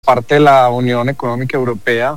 parte de la Unión Económica Europea,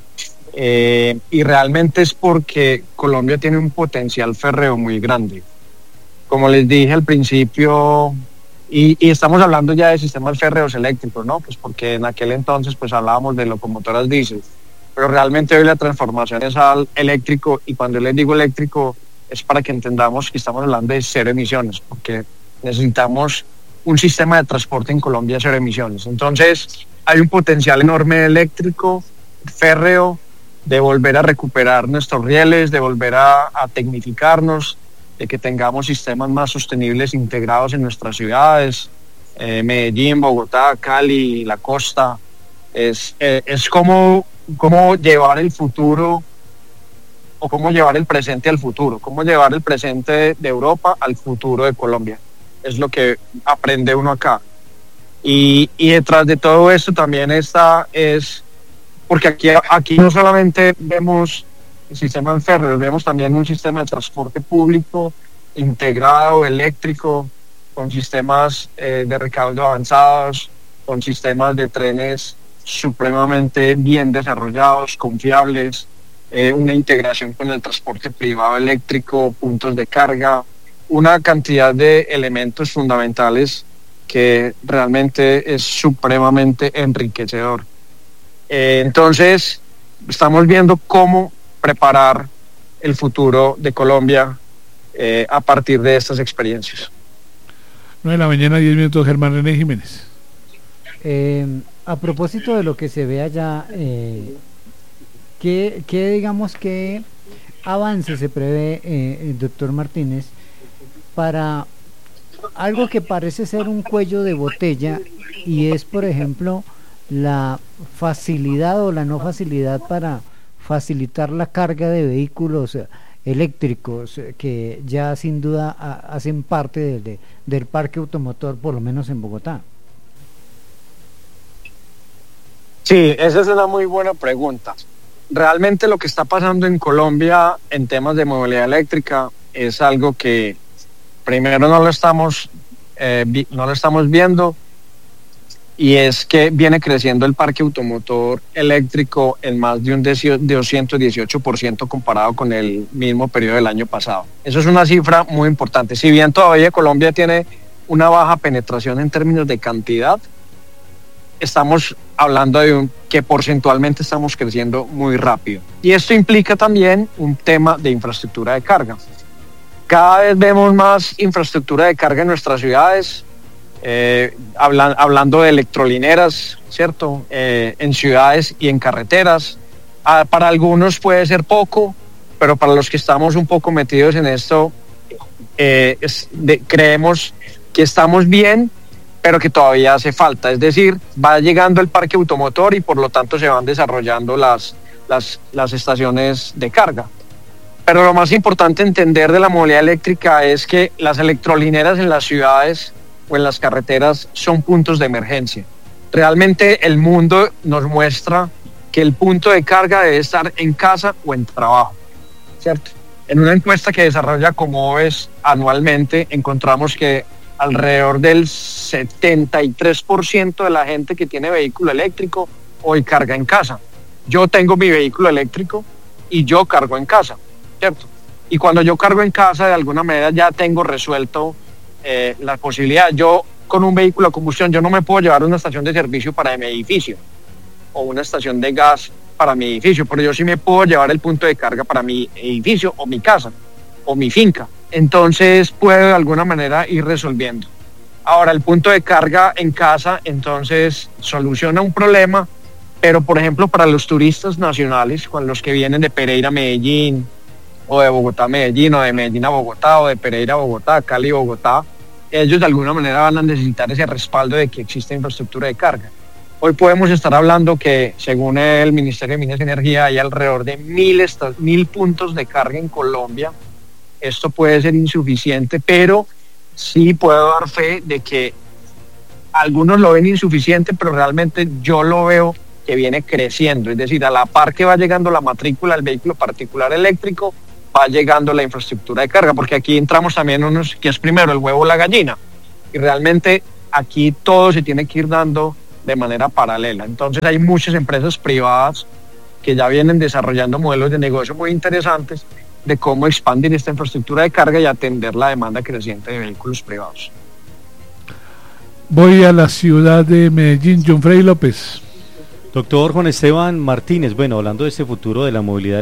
y realmente es porque Colombia tiene un potencial férreo muy grande. Como les dije al principio, y estamos hablando ya de sistemas férreos eléctricos, ¿no? Pues porque en aquel entonces pues hablábamos de locomotoras diésel, pero realmente hoy la transformación es al eléctrico, y cuando les digo eléctrico es para que entendamos que estamos hablando de cero emisiones, porque necesitamos un sistema de transporte en Colombia cero emisiones. Entonces hay un potencial enorme eléctrico, férreo, de volver a recuperar nuestros rieles, de volver a tecnificarnos, de que tengamos sistemas más sostenibles integrados en nuestras ciudades, Medellín, Bogotá, Cali, la costa. Es como llevar el futuro, o cómo llevar el presente al futuro, cómo llevar el presente de Europa al futuro de Colombia. Es lo que aprende uno acá. Y detrás de todo esto también porque aquí no solamente vemos el sistema férreo, vemos también un sistema de transporte público integrado, eléctrico, con sistemas de recaudo avanzados, con sistemas de trenes supremamente bien desarrollados, confiables, una integración con el transporte privado eléctrico, puntos de carga, una cantidad de elementos fundamentales que realmente es supremamente enriquecedor. Entonces, estamos viendo cómo preparar el futuro de Colombia a partir de estas experiencias. 9 de la mañana, 10 minutos, Germán René Jiménez. A propósito de lo que se ve allá, ¿qué avance se prevé, doctor Martínez, para algo que parece ser un cuello de botella, y es, por ejemplo, la facilidad o la no facilidad para facilitar la carga de vehículos eléctricos que ya sin duda hacen parte del parque automotor, por lo menos en Bogotá? Sí, esa es una muy buena pregunta. Realmente lo que está pasando en Colombia en temas de movilidad eléctrica es algo que primero no lo estamos viendo, y es que viene creciendo el parque automotor eléctrico en más de un 218% comparado con el mismo periodo del año pasado. Eso es una cifra muy importante. Si bien todavía Colombia tiene una baja penetración en términos de cantidad, estamos hablando de que porcentualmente estamos creciendo muy rápido. Y esto implica también un tema de infraestructura de carga. Cada vez vemos más infraestructura de carga en nuestras ciudades, hablando de electrolineras, ¿cierto? En ciudades y en carreteras. Para algunos puede ser poco, pero para los que estamos un poco metidos en esto, creemos que estamos bien, pero que todavía hace falta. Es decir, va llegando el parque automotor y por lo tanto se van desarrollando las estaciones de carga. Pero lo más importante entender de la movilidad eléctrica es que las electrolineras en las ciudades o en las carreteras son puntos de emergencia. Realmente el mundo nos muestra que el punto de carga debe estar en casa o en trabajo, ¿cierto? En una encuesta que desarrolla Comoves anualmente, encontramos que alrededor del 73% de la gente que tiene vehículo eléctrico hoy carga en casa. Yo tengo mi vehículo eléctrico y yo cargo en casa, ¿cierto? Y cuando yo cargo en casa, de alguna manera ya tengo resuelto la posibilidad. Yo con un vehículo de combustión, yo no me puedo llevar a una estación de servicio para mi edificio o una estación de gas para mi edificio, pero yo sí me puedo llevar el punto de carga para mi edificio o mi casa o mi finca. Entonces puedo de alguna manera ir resolviendo. Ahora, el punto de carga en casa entonces soluciona un problema, pero por ejemplo para los turistas nacionales, con los que vienen de Pereira a Medellín, o de Bogotá a Medellín, o de Medellín a Bogotá, o de Pereira a Bogotá, Cali a Bogotá, ellos de alguna manera van a necesitar ese respaldo de que existe infraestructura de carga. Hoy podemos estar hablando que, según el Ministerio de Minas y Energía, hay alrededor de 1.000 puntos de carga en Colombia. Esto puede ser insuficiente, pero sí puedo dar fe de que algunos lo ven insuficiente, pero realmente yo lo veo que viene creciendo. Es decir, a la par que va llegando la matrícula del vehículo particular eléctrico, va llegando la infraestructura de carga, porque aquí entramos también que es primero el huevo o la gallina, y realmente aquí todo se tiene que ir dando de manera paralela. Entonces hay muchas empresas privadas que ya vienen desarrollando modelos de negocio muy interesantes de cómo expandir esta infraestructura de carga y atender la demanda creciente de vehículos privados. Voy a la ciudad de Medellín, John Freddy López. Doctor Juan Esteban Martínez, bueno, hablando de este futuro de la movilidad